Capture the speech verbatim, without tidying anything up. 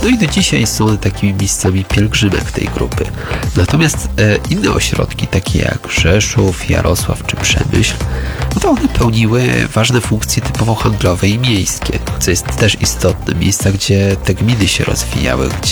No i do dzisiaj są one takimi miejscami pielgrzymek tej grupy. Natomiast e, inne ośrodki, takie jak Rzeszów, Jarosław czy Przemyśl, no to one pełniły ważne funkcje typowo handlowe i miejskie, co jest też istotne. Miejsca, gdzie te gminy się rozwijały, gdzie